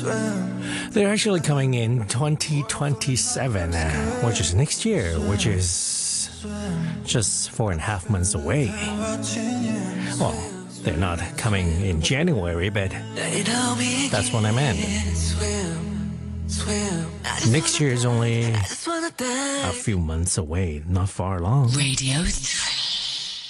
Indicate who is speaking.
Speaker 1: They're actually coming in 2027, which is next year, which is just 4.5 months away. Well, they're not coming in January, but that's what I meant. Next year is only a few months away, not far long.
Speaker 2: Radio